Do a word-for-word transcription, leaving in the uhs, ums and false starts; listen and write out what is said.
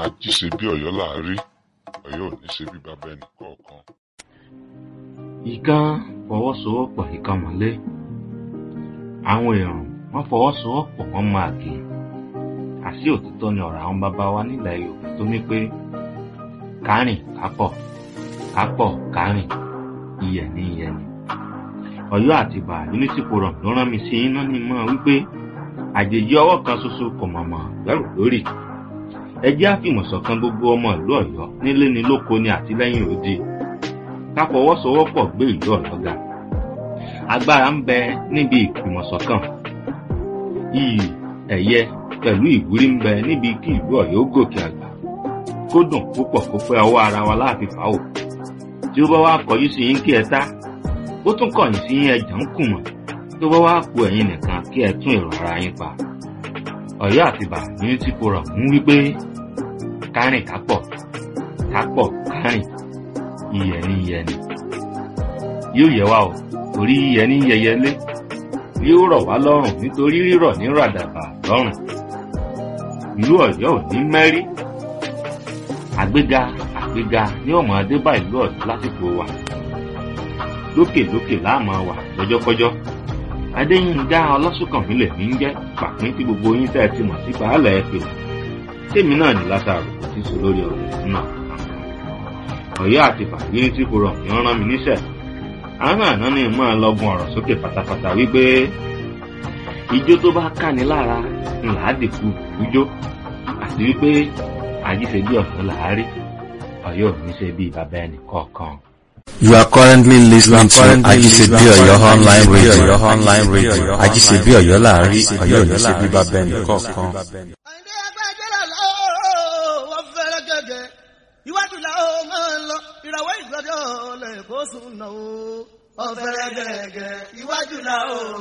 Ají ṣe bí Ọ̀yọ́ là á rí, Ọ̀yọ́ ò ní ṣe bí bàbá ẹnì kọ̀ọ̀kan. Ìkan fọwọ́sowọ́pọ̀ ìkan mọ́lé. Àwọn èèyàn wọ́n fọwọ́sowọ́pọ̀ wọ́n máa kì í. Àṣì òtítọ́ ni ọ̀rọ̀ àwọn bàbá wa nílẹ̀ Yorùbá tó ní pé kárìn kápọ̀ kápọ̀ kárìn iyẹ̀ ní iyẹ̀ ni. Ọ̀yọ́ Àtìbà Unity Forum ló rán mi sí iná ní mọ́ wípé àjèjì ọwọ́ kan ṣoṣo kò mọ̀mọ́ gbẹ́rù lórí. Ẹ jẹ́ àfìmọ̀ṣọ̀kan gbogbo ọmọ ìlú Ọ̀yọ́ nílé ni lóko ni àtìlẹ́yìn òde. Ká fọwọ́sowọ́pọ̀ gbé ìlú Ọ̀yọ́ ga. Agbára ń bẹ níbi ìfìmọ̀ṣọ̀kan. Iyì ẹ̀yẹ pẹ̀lú ìwúrí ń bẹ níbi kí ìlú Ọ̀yọ́ gòkè àgbà. Kó dùn púpọ̀ kó pẹ́ ọwọ́ ara wa láàfin fàáwò. Tí ó bá wá kọjú sí yín kí ẹ tá, ó tún kọ̀yìn sí yín ẹjà ń kùmọ̀. Tó bá wá ku ẹ̀yin nìkan kí ẹ tún èrò ara yín pa. Ọ̀yọ́ Àtìbà Unity Forum ń wí pé kárìn kápọ̀ kápọ̀ kárìn iyẹ̀ ní iyẹ̀ ni. Yóò yẹ wá o, torí iyẹ̀ ní yẹyẹlé. Yóò rọ̀ wá lọ́rùn nítorí rírọ̀ ní ràdàbà lọ́rùn. Ìlú Ọ̀yọ́ ò ní mẹ́rí. Àgbéga àgbéga ní ọmọ adébá ìlú Ọ̀yọ́ lásìkò wa. Lókè lókè láàmú wà lọ́jọ́kọ́jọ́. Adéyínká Ọlásùnkànmí lèmi ń jẹ́ pàpín tí gbogbo yín tẹ́ ẹ ti mọ̀ sí baálẹ̀ ẹ pè wá. Tèmi náà ní Lásárù kò tí so lórí ọ̀rọ̀ náà. Ọ̀yọ́ Àtìbà Unity Forum ni wọ́n rán mi níṣẹ́. Àwọn àná ni mo máa lọ́gun ọ̀rọ̀ sókè pátápátá wípé ijó tó bá káni lára ńlá dìkú ijó àti wípé àjíṣe bí Ọ̀yọ́ là á rí, Ọ̀yọ́ ò ní ṣe bí bàbá ẹnì kọ̀ọ̀kan. You are currently listening to Ajisebi Oyo online radio. Online radio. Ajisebi Oyo láàrí, Ọ̀yọ́ ò ní ṣe bí bàbá ẹnì kọ̀ọ̀kan. Àìní ẹgbẹ́ ìjẹ́lẹ̀ lọ́wọ́ wọ́n fẹ́rẹ́ gẹ́gẹ́. Iwájú làwọn máa ń lọ, ìràwọ̀ ìgbọ́dọ̀ lẹ̀ kó sùn náà. Wọ́n fẹ́rẹ́ gẹ́gẹ́, iwájú làwọn.